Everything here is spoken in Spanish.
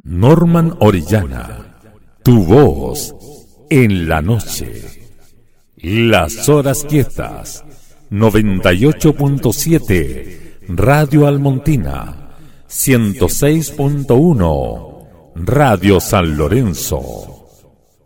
Norman Orellana, tu voz en la noche. Las horas quietas, 98.7, Radio Almontina, 106.1, Radio San Lorenzo.